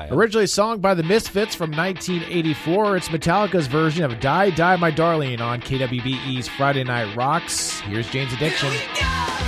Originally sung by the Misfits from 1984, it's Metallica's version of Die, Die, My Darling on KWBE's Friday Night Rocks. Here's Jane's Addiction.